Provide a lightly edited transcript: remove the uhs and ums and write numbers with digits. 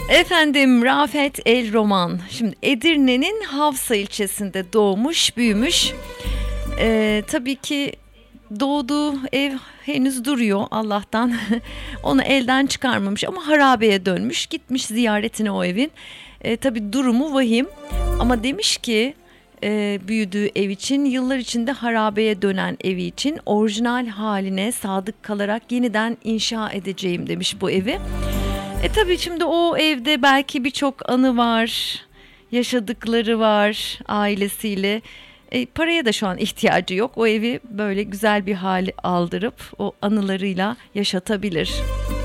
Efendim Rafet El Roman. Şimdi Edirne'nin Havsa ilçesinde doğmuş, büyümüş. Tabii ki doğduğu ev henüz duruyor Allah'tan. Onu elden çıkarmamış ama harabeye dönmüş. Gitmiş ziyaretine o evin. Tabii durumu vahim. Ama demiş ki büyüdüğü ev için, yıllar içinde harabeye dönen evi için orijinal haline sadık kalarak yeniden inşa edeceğim demiş bu evi. Tabii şimdi o evde belki birçok anı var, yaşadıkları var ailesiyle. Paraya da şu an ihtiyacı yok. O evi böyle güzel bir hale aldırıp o anılarıyla yaşatabilir.